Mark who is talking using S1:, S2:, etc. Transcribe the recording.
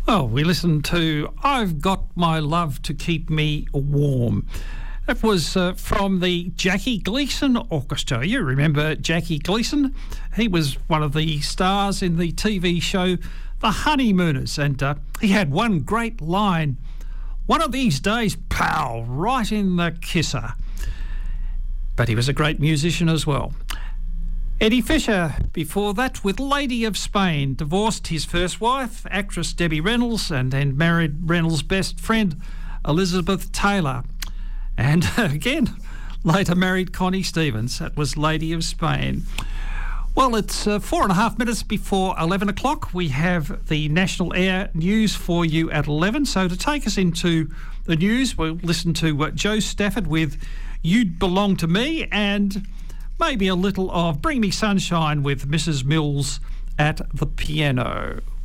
S1: Well, we listened to I've Got My Love to Keep Me Warm. That was from the Jackie Gleason Orchestra. You remember Jackie Gleason? He was one of the stars in the TV show The Honeymooners, and he had one great line, "One of these days, pal, right in the kisser." But he was a great musician as well. Eddie Fisher, before that, with Lady of Spain, divorced his first wife, actress Debbie Reynolds, and then married Reynolds' best friend, Elizabeth Taylor. And again, later married Connie Stevens. That was Lady of Spain. Well, it's 4.5 minutes before 11 o'clock. We have the National Air News for you at 11. So to take us into the news, we'll listen to Joe Stafford with You'd Belong to Me, and maybe a little of Bring Me Sunshine with Mrs. Mills at the piano.